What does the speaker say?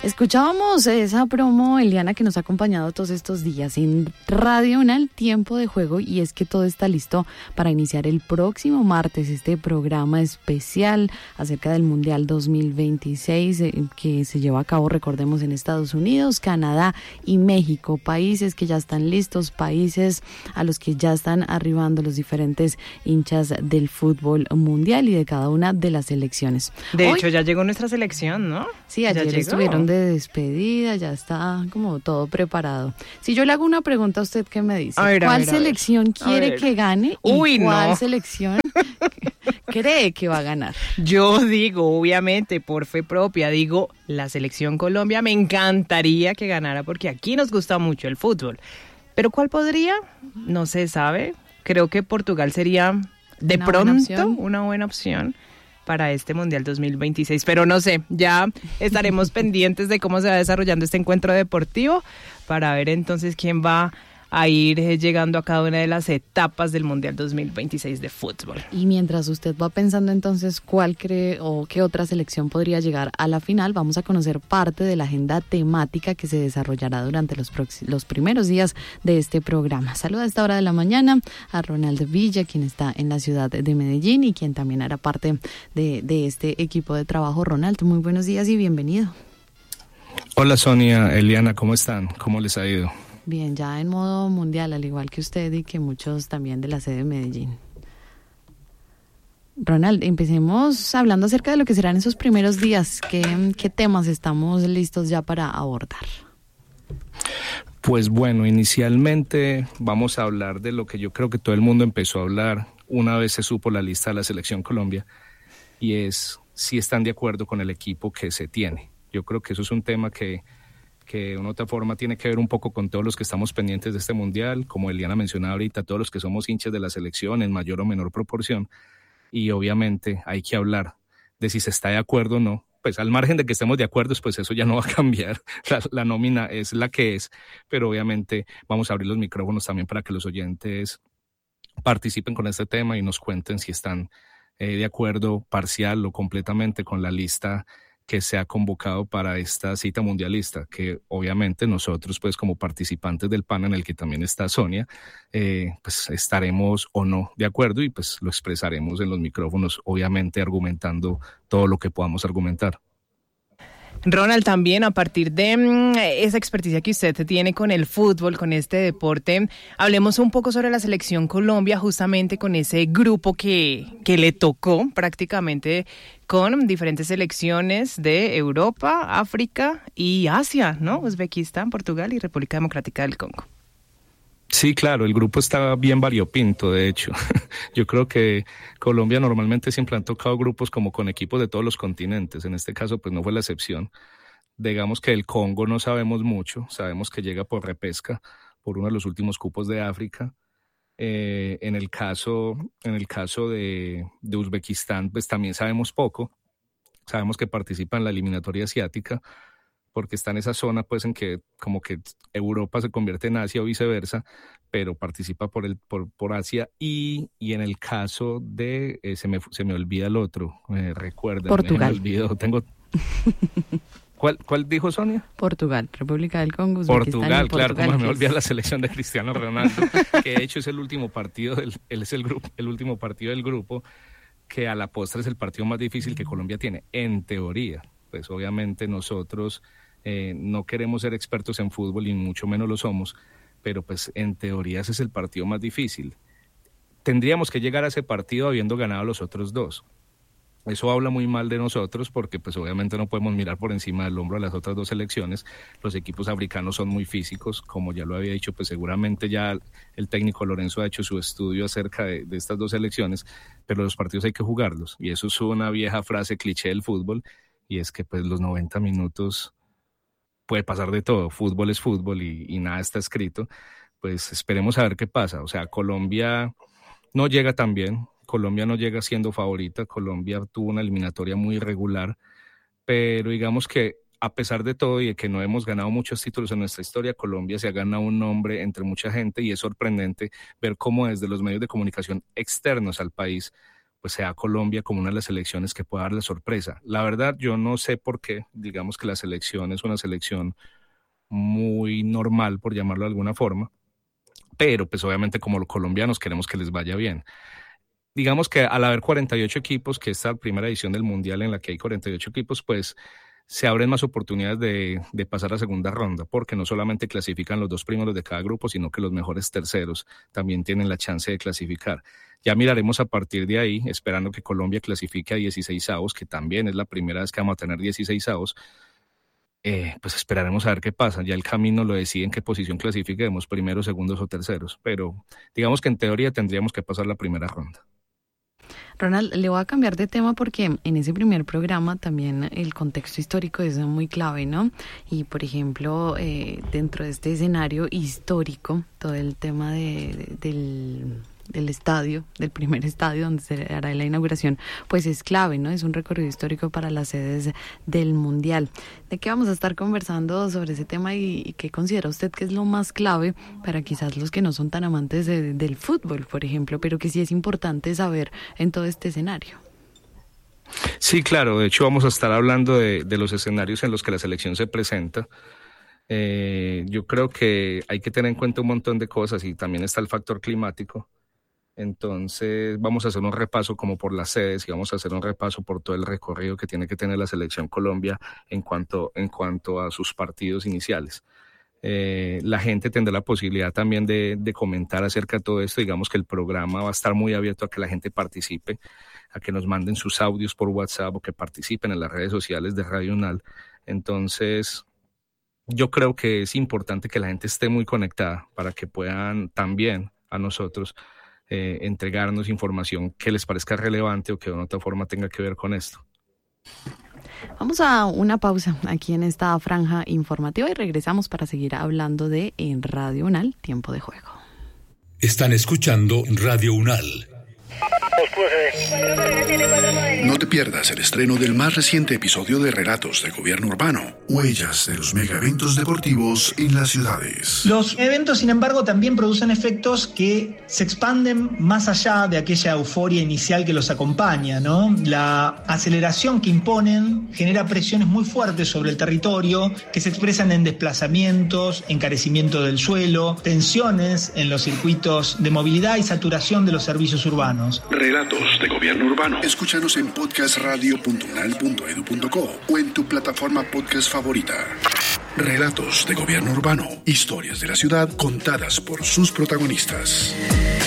Escuchábamos esa promo, Eliana, que nos ha acompañado todos estos días en Radio Unal, Tiempo de Juego, y es que todo está listo para iniciar el próximo martes este programa especial acerca del Mundial 2026 que se lleva a cabo, recordemos, en Estados Unidos, Canadá y México, países que ya están listos, países a los que ya están arribando los diferentes hinchas del fútbol mundial y de cada una de las selecciones. De hecho, ya llegó nuestra selección, ¿no? Sí, ayer estuvieron de despedida, ya está como todo preparado. Si yo le hago una pregunta a usted, ¿qué me dice? ¿Cuál selección quiere que gane y cuál selección cree que va a ganar? Yo digo, obviamente, por fe propia, digo, la selección Colombia me encantaría que ganara porque aquí nos gusta mucho el fútbol. ¿Pero cuál podría? No se sabe. Creo que Portugal sería de pronto una buena opción para este Mundial 2026, pero no sé, ya estaremos pendientes de cómo se va desarrollando este encuentro deportivo para ver entonces quién va a ir llegando a cada una de las etapas del Mundial 2026 de fútbol. Y mientras usted va pensando entonces cuál cree o qué otra selección podría llegar a la final, vamos a conocer parte de la agenda temática que se desarrollará durante los primeros días de este programa. Saluda a esta hora de la mañana a Ronald Villa, quien está en la ciudad de Medellín y quien también hará parte de este equipo de trabajo. Ronald, muy buenos días y bienvenido. Hola Sonia, Eliana, ¿cómo están? ¿Cómo les ha ido? Bien, ya en modo mundial, al igual que usted y que muchos también de la sede de Medellín. Ronald, empecemos hablando acerca de lo que serán esos primeros días. ¿Qué temas estamos listos ya para abordar? Pues bueno, inicialmente vamos a hablar de lo que yo creo que todo el mundo empezó a hablar una vez se supo la lista de la Selección Colombia, y es si están de acuerdo con el equipo que se tiene. Yo creo que eso es un tema que de una otra forma tiene que ver un poco con todos los que estamos pendientes de este mundial, como Eliana mencionaba ahorita, todos los que somos hinchas de la selección en mayor o menor proporción, y obviamente hay que hablar de si se está de acuerdo o no. Pues al margen de que estemos de acuerdo, pues eso ya no va a cambiar, la nómina es la que es, pero obviamente vamos a abrir los micrófonos también para que los oyentes participen con este tema y nos cuenten si están de acuerdo parcial o completamente con la lista que se ha convocado para esta cita mundialista, que obviamente nosotros pues como participantes del panel en el que también está Sonia, pues estaremos o no de acuerdo y pues lo expresaremos en los micrófonos, obviamente argumentando todo lo que podamos argumentar. Ronald, también a partir de esa experticia que usted tiene con el fútbol, con este deporte, hablemos un poco sobre la Selección Colombia, justamente con ese grupo que le tocó prácticamente con diferentes selecciones de Europa, África y Asia, ¿no? Uzbekistán, Portugal y República Democrática del Congo. Sí, claro, el grupo está bien variopinto, de hecho. Yo creo que Colombia normalmente siempre han tocado grupos como con equipos de todos los continentes. En este caso, pues no fue la excepción. Digamos que el Congo no sabemos mucho. Sabemos que llega por repesca, por uno de los últimos cupos de África. En el caso de Uzbekistán, pues también sabemos poco. Sabemos que participa en la eliminatoria asiática, porque está en esa zona pues en que como que Europa se convierte en Asia o viceversa, pero participa por Asia y en el caso de, se me olvida el otro, recuerden. Portugal. Me olvidó, ¿Cuál dijo Sonia? Portugal, República del Congo, Uzbekistán. Portugal, claro, como me olvida la selección de Cristiano Ronaldo, que de hecho es el último partido, el último partido del grupo, que a la postre es el partido más difícil que Colombia tiene, en teoría. Pues obviamente nosotros no queremos ser expertos en fútbol y mucho menos lo somos, pero pues en teoría ese es el partido más difícil. Tendríamos que llegar a ese partido habiendo ganado a los otros dos. Eso habla muy mal de nosotros porque pues obviamente no podemos mirar por encima del hombro a las otras dos selecciones. Los equipos africanos son muy físicos, como ya lo había dicho, pues seguramente ya el técnico Lorenzo ha hecho su estudio acerca de estas dos selecciones, pero los partidos hay que jugarlos y eso es una vieja frase cliché del fútbol, y es que pues los 90 minutos puede pasar de todo, fútbol es fútbol y nada está escrito. Pues esperemos a ver qué pasa. O sea, Colombia no llega tan bien, Colombia no llega siendo favorita, Colombia tuvo una eliminatoria muy irregular, pero digamos que a pesar de todo y de que no hemos ganado muchos títulos en nuestra historia, Colombia se ha ganado un nombre entre mucha gente y es sorprendente ver cómo desde los medios de comunicación externos al país pues sea Colombia como una de las selecciones que pueda dar la sorpresa. La verdad, yo no sé por qué, digamos que la selección es una selección muy normal, por llamarlo de alguna forma, pero pues obviamente como los colombianos queremos que les vaya bien. Digamos que al haber 48 equipos, que esta primera edición del Mundial en la que hay 48 equipos, pues se abren más oportunidades de pasar a segunda ronda, porque no solamente clasifican los 2 primeros de cada grupo, sino que los mejores terceros también tienen la chance de clasificar. Ya miraremos a partir de ahí, esperando que Colombia clasifique a 16avos, que también es la primera vez que vamos a tener 16avos. Pues esperaremos a ver qué pasa. Ya el camino lo decide en qué posición clasifiquemos, primeros, segundos o terceros. Pero digamos que en teoría tendríamos que pasar la primera ronda. Ronald, le voy a cambiar de tema porque en ese primer programa también el contexto histórico es muy clave, ¿no? Y, por ejemplo, dentro de este escenario histórico, todo el tema del estadio, del primer estadio donde se hará la inauguración, pues es clave, ¿no? Es un recorrido histórico para las sedes del Mundial. ¿De qué vamos a estar conversando sobre ese tema y qué considera usted que es lo más clave para quizás los que no son tan amantes del fútbol, por ejemplo, pero que sí es importante saber en todo este escenario? Sí, claro. De hecho, vamos a estar hablando de los escenarios en los que la selección se presenta. Yo creo que hay que tener en cuenta un montón de cosas y también está el factor climático. Entonces vamos a hacer un repaso como por las sedes y vamos a hacer un repaso por todo el recorrido que tiene que tener la selección Colombia en cuanto a sus partidos iniciales. La gente tendrá la posibilidad también de comentar acerca de todo esto. Digamos que el programa va a estar muy abierto a que la gente participe, a que nos manden sus audios por WhatsApp o que participen en las redes sociales de Radio UNAL. Entonces yo creo que es importante que la gente esté muy conectada para que puedan también a nosotros entregarnos información que les parezca relevante o que de otra forma tenga que ver con esto. Vamos a una pausa aquí en esta franja informativa y regresamos para seguir hablando de en Radio UNAL, Tiempo de Juego. Están escuchando Radio UNAL. No te pierdas el estreno del más reciente episodio de Relatos de Gobierno Urbano, huellas de los megaeventos deportivos en las ciudades. Los eventos, sin embargo, también producen efectos que se expanden más allá de aquella euforia inicial que los acompaña, ¿no? La aceleración que imponen genera presiones muy fuertes sobre el territorio que se expresan en desplazamientos, encarecimiento del suelo, tensiones en los circuitos de movilidad y saturación de los servicios urbanos. Relatos de Gobierno Urbano. Escúchanos en podcastradio.unal.edu.co o en tu plataforma podcast favorita. Relatos de Gobierno Urbano. Historias de la ciudad contadas por sus protagonistas.